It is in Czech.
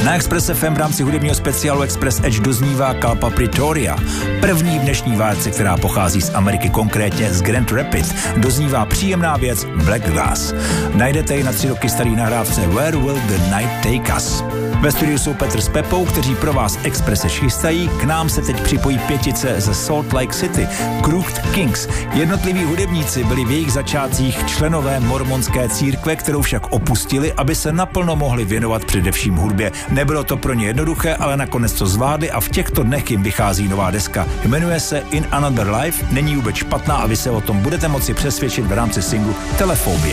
Na Express FM v rámci hudebního speciálu Express Edge doznívá kalba Pretoria. První v dnešní válce, která pochází z Ameriky, konkrétně z Grand Rapids, doznívá příjemná věc Black Glass. Najdete ji na 3 roky starý nahrávce Where Will the Night Take Us. Ve studiu jsou Petr s Pepou, kteří pro vás Express Edge chystají. K nám se teď připojí 5 ze Salt Lake City, Crooked Kings. Jednotliví hudebníci byli v jejich začátcích členové mormonské církve, kterou však opustili, aby se naplno mohli věnovat především hudbě. Nebylo to pro ně jednoduché, ale nakonec to zvládli a v těchto dnech jim vychází nová deska. Jmenuje se In Another Life, není vůbec špatná a vy se o tom budete moci přesvědčit v rámci singlu Telefobie.